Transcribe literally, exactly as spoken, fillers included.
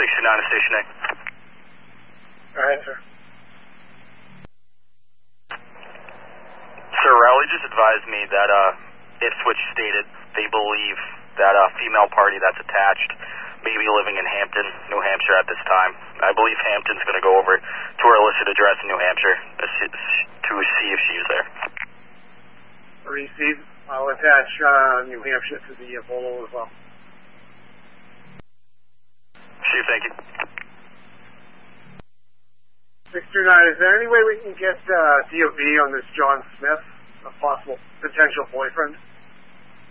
sixty-nine to Station A. Alright, sir. Sir, Rowley just advised me that uh, Ipswich stated they believe that a uh, female party that's attached may be living in Hampton, New Hampshire at this time. I believe Hampton's going to go over to her listed address in New Hampshire to see if she's there. Receive. I'll attach uh, New Hampshire to the uh, bolo as well. Chief, thank you. six two nine, is there any way we can get uh, D O B on this John Smith, a possible potential boyfriend?